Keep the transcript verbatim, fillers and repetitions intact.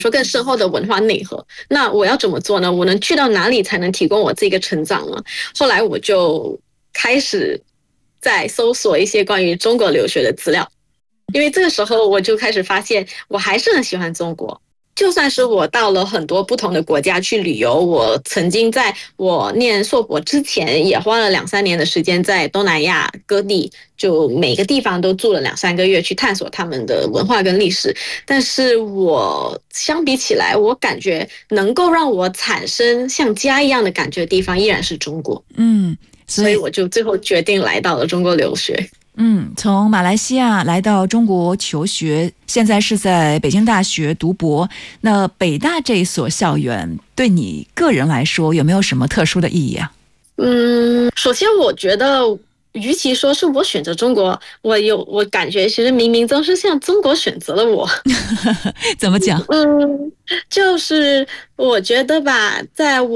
说更深厚的文化内核。那我要怎么做呢？我能去到哪里才能提供我这个成长呢？后来我就开始在搜索一些关于中国留学的资料，因为这个时候我就开始发现，我还是很喜欢中国。就算是我到了很多不同的国家去旅游，我曾经在我念硕博之前也花了两三年的时间在东南亚各地，就每个地方都住了两三个月去探索他们的文化跟历史。但是我相比起来，我感觉能够让我产生像家一样的感觉的地方依然是中国。 嗯，所以所以我就最后决定来到了中国留学。 嗯，从马来西亚来到中国求学，现在是在北京大学读博。那北大这一所校园对你个人来说有没有什么特殊的意义啊？ 嗯，首先我觉得，与其说是我选择中国，我有我感觉其实冥冥中是像中国选择了我。 怎么讲？ 嗯，就是我觉得吧，在我